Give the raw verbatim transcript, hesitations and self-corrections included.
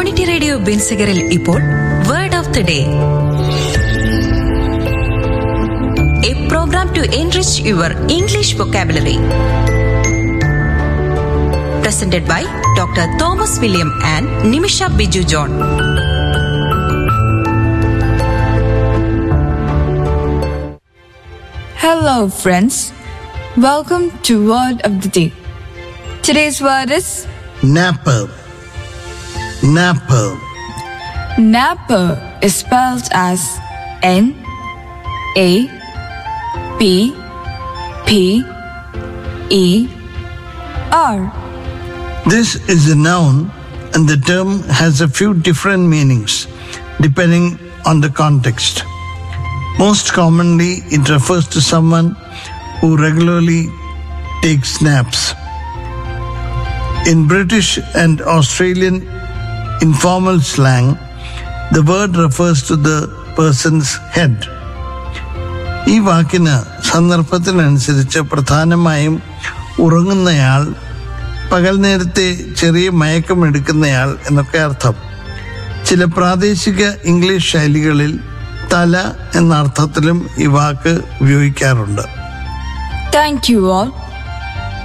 Community radio ബെൻസിഗറിൽ ഇപ്പോൾ word of the day, A programme to enrich your English vocabulary. Presented by Doctor Thomas William and Nimisha Biju John. Hello friends, welcome to Word of the Day. Today's word is Napper. Napper. Napper is spelled as N A P P E R. This is a noun and the term has a few different meanings depending on the context. Most commonly, it refers to someone who regularly takes naps. In British and Australian informal slang, the word refers to the person's head. ഈ വാക്കിന് സന്ദർഭത്തിനനുസരിച്ച് പ്രധാനമായും ഉറങ്ങുന്നയാൾ, പകൽ നേരത്തെ ചെറിയ മയക്കമെടുക്കുന്നയാൾ എന്നൊക്കെ അർത്ഥം. ചില പ്രാദേശിക ഇംഗ്ലീഷ് ശൈലികളിൽ തല എന്ന അർത്ഥത്തിലും ഈ വാക്ക് ഉപയോഗിക്കാറുണ്ട്. Thank you all